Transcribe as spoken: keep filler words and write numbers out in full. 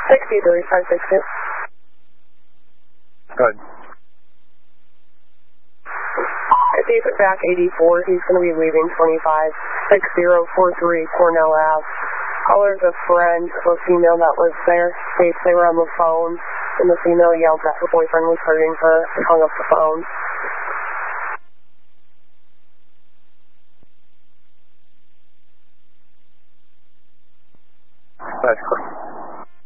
sixty-three, five six two. Good. Dave back eighty-four, he's going to be leaving twenty-five, six zero four three Cornell Ave. Caller's a friend of a female that lives there. They, they were on the phone, and the female yelled that her boyfriend was hurting her and hung up the phone. That's correct.